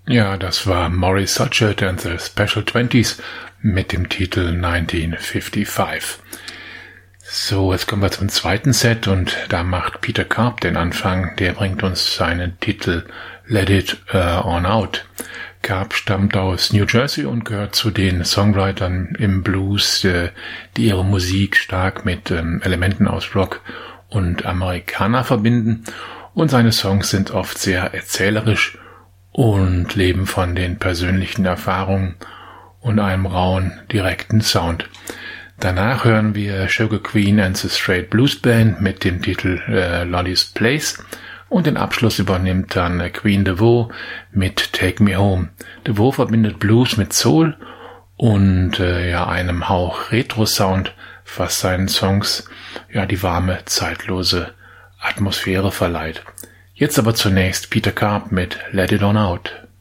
Ja, das war Maurice Suchet and the Special Twenties mit dem Titel 1955. So, jetzt kommen wir zum zweiten Set und da macht Peter Karp den Anfang. Der bringt uns seinen Titel Let It On Out. Karp stammt aus New Jersey und gehört zu den Songwritern im Blues, die ihre Musik stark mit Elementen aus Rock und Amerikaner verbinden. Und seine Songs sind oft sehr erzählerisch und leben von den persönlichen Erfahrungen und einem rauen, direkten Sound. Danach hören wir Sugar Queen and the Straight Blues Band mit dem Titel Lolly's Place und den Abschluss übernimmt dann Queen DeVoe mit Take Me Home. DeVoe verbindet Blues mit Soul und einem Hauch Retro-Sound, was seinen Songs die warme, zeitlose Atmosphäre verleiht. Jetzt aber zunächst Peter Karp mit Let It On Out.